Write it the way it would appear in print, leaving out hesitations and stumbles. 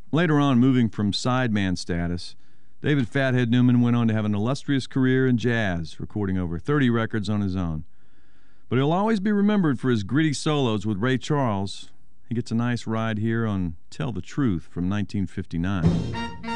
Later on, moving from sideman status, David Fathead Newman went on to have an illustrious career in jazz, recording over 30 records on his own. But he'll always be remembered for his gritty solos with Ray Charles. He gets a nice ride here on Tell the Truth from 1959.